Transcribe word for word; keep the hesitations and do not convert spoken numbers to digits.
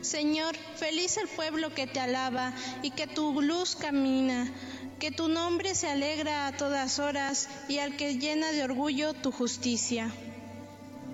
Señor, feliz el pueblo que te alaba y que tu luz camina, que tu nombre se alegra a todas horas y al que llena de orgullo tu justicia.